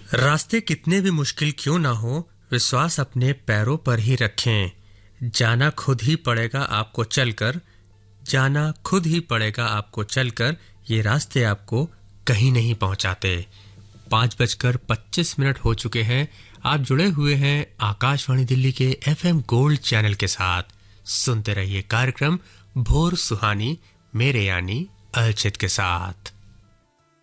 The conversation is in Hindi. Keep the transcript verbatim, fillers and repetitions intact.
रास्ते कितने भी मुश्किल क्यों ना हो, विश्वास अपने पैरों पर ही रखें। जाना खुद ही पड़ेगा आपको चलकर, जाना खुद ही पड़ेगा आपको चलकर, ये रास्ते आपको कहीं नहीं पहुंचाते। पाँच बजकर पच्चीस मिनट हो चुके हैं। आप जुड़े हुए हैं आकाशवाणी दिल्ली के एफएम गोल्ड चैनल के साथ। सुनते रहिए कार्यक्रम भोर सुहानी मेरे यानी अर्चित के साथ।